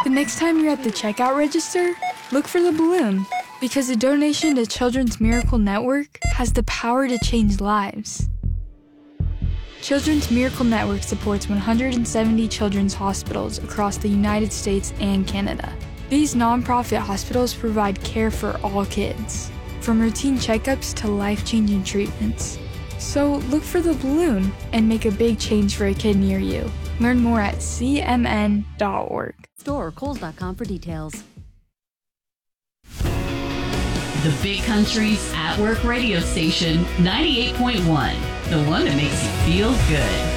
The next time you're at the checkout register, look for the balloon, because a donation to Children's Miracle Network has the power to change lives. Children's Miracle Network supports 170 children's hospitals across the United States and Canada. These nonprofit hospitals provide care for all kids, from routine checkups to life-changing treatments. So look for the balloon and make a big change for a kid near you. Learn more at cmn.org. Store or Kohl's.com for details. The Big Country's At Work radio station, 98.1, the one that makes you feel good.